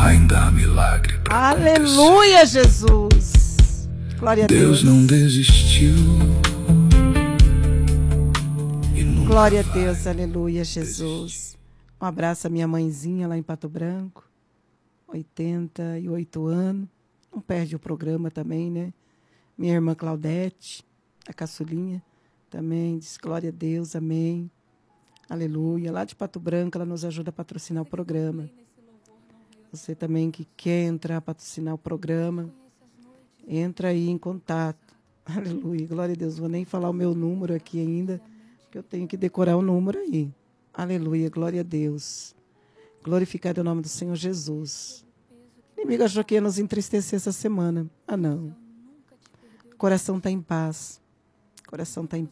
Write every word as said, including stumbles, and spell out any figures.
ainda há milagre pra acontecer. Aleluia, Jesus. Glória a Deus. Deus não desistiu. E nunca Glória a vai Deus, aleluia, desistir. Jesus. Um abraço à minha mãezinha lá em Pato Branco, oitenta e oito anos. Não perde o programa também, né? Minha irmã Claudete, a caçulinha, também diz glória a Deus, amém. Aleluia. Lá de Pato Branco, ela nos ajuda a patrocinar o programa. Você também que quer entrar a patrocinar o programa, entra aí em contato. Aleluia. Glória a Deus. Vou nem falar o meu número aqui ainda, porque eu tenho que decorar o número aí. Aleluia. Glória a Deus. Glorificado é o nome do Senhor Jesus. O inimigo achou que ia nos entristecer essa semana. Ah, não. O coração está em paz. O coração está em